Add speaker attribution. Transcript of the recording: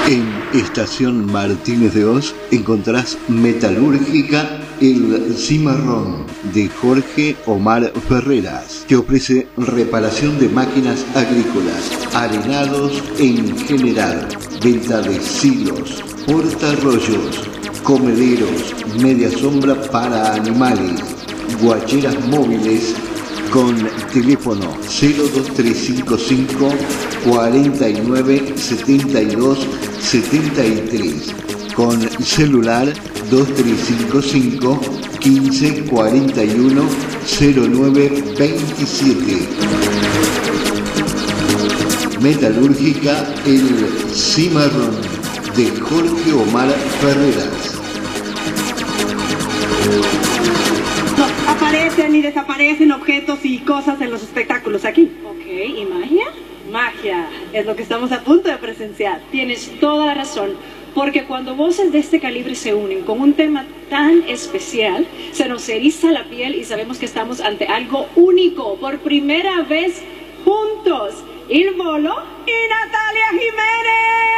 Speaker 1: En Estación Martínez de Hoz encontrás Metalúrgica El Cimarrón de Jorge Omar Ferreras, que ofrece reparación de máquinas agrícolas, arenados en general, venta de silos, portarrollos, comederos, media sombra para animales, guacheras móviles, con teléfono 02355 49 72 73, con celular 2355 15 41 09 27. Metalúrgica El Cimarrón de Jorge Omar Ferreras.
Speaker 2: Aparecen y desaparecen objetos y cosas en los espectáculos aquí.
Speaker 3: Ok, ¿y magia?
Speaker 2: Magia, es lo que estamos a punto de presenciar.
Speaker 3: Tienes toda la razón, porque cuando voces de este calibre se unen con un tema tan especial, se nos eriza la piel y sabemos que estamos ante algo único, por primera vez juntos, Il Bolo y Natalia Jiménez.